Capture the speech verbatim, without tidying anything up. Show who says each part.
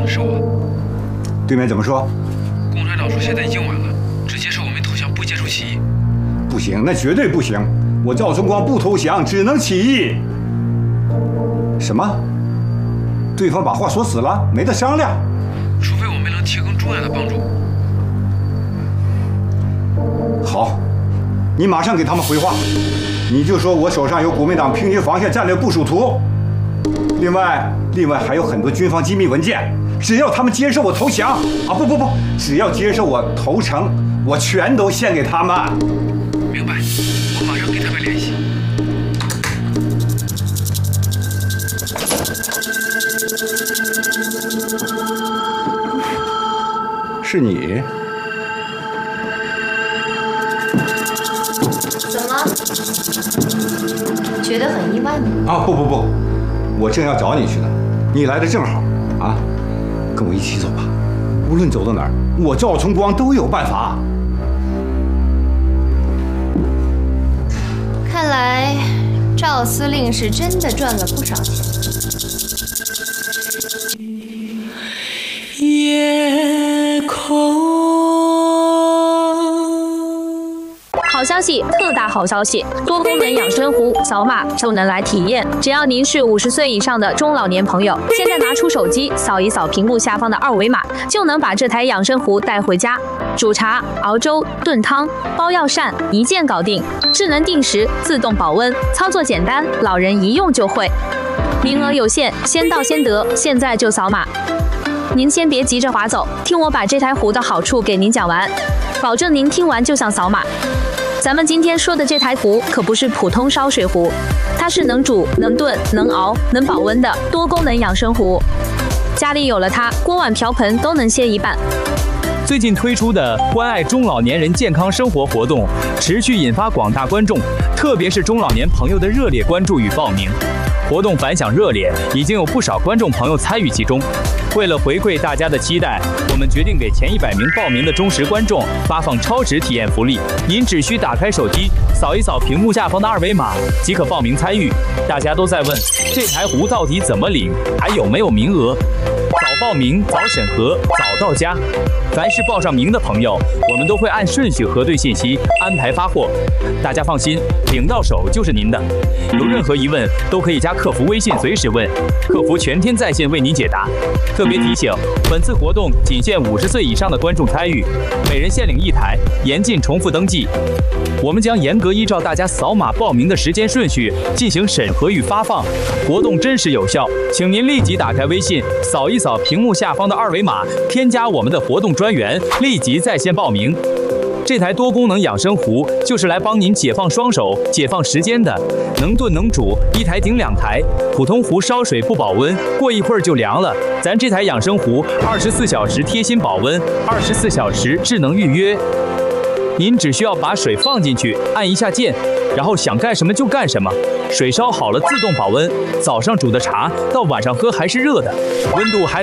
Speaker 1: 的是我。
Speaker 2: 对面怎么说？
Speaker 1: 公团长说现在已经晚了，只接受我们投降，不接受起义。
Speaker 2: 不行，那绝对不行！我赵春光不投降，只能起义。什么？对方把话说死了，没得商量。
Speaker 1: 除非我们能提供重要的帮助。
Speaker 2: 好，你马上给他们回话，你就说我手上有国民党平行防线战略部署图，另外，另外还有很多军方机密文件，只要他们接受我投降啊，不不不，只要接受我投诚，我全都献给他们。
Speaker 1: 明白，我马上给他们联系。
Speaker 2: 是你？
Speaker 3: 怎么？觉得很意外吗？
Speaker 2: 啊，不不不，我正要找你去呢，你来的正好啊，跟我一起走吧。无论走到哪儿，我赵春光都有办法。
Speaker 3: 看来赵司令是真的赚了不少钱。
Speaker 4: 夜空。
Speaker 5: 好消息，特大好消息！多功能养生壶扫码就能来体验，只要您是五十岁以上的中老年朋友，现在拿出手机扫一扫屏幕下方的二维码，就能把这台养生壶带回家，煮茶、熬粥、炖汤、包药膳，一键搞定。智能定时，自动保温，操作简单，老人一用就会。名额有限，先到先得，现在就扫码。您先别急着划走，听我把这台壶的好处给您讲完，保证您听完就想扫码。咱们今天说的这台壶可不是普通烧水壶，它是能煮、能炖、能熬、能保温的多功能养生壶。家里有了它，锅碗瓢盆都能歇一半。
Speaker 6: 最近推出的关爱中老年人健康生活活动，持续引发广大观众，特别是中老年朋友的热烈关注与报名。活动反响热烈，已经有不少观众朋友参与其中。为了回馈大家的期待，我们决定给前一百名报名的忠实观众发放超值体验福利。您只需打开手机，扫一扫屏幕下方的二维码，即可报名参与。大家都在问，这台壶到底怎么领，还有没有名额？早报名，早审核，早到家。凡是报上名的朋友，我们都会按顺序核对信息，安排发货。大家放心，领到手就是您的。有任何疑问，都可以加客服微信随时问，客服全天在线为您解答。特别提醒，本次活动仅限五十岁以上的观众参与，每人限领一台，严禁重复登记。我们将严格依照大家扫码报名的时间顺序进行审核与发放，活动真实有效，请您立即打开微信，扫一扫屏幕下方的二维码，添加我们的活动专员，立即在线报名。这台多功能养生壶就是来帮您解放双手、解放时间的，能炖能煮，一台顶两台。普通壶烧水不保温，过一会儿就凉了。咱这台养生壶二十四小时贴心保温，二十四小时智能预约。您只需要把水放进去，按一下键，然后想干什么就干什么。水烧好了自动保温，早上煮的茶到晚上喝还是热的，温度还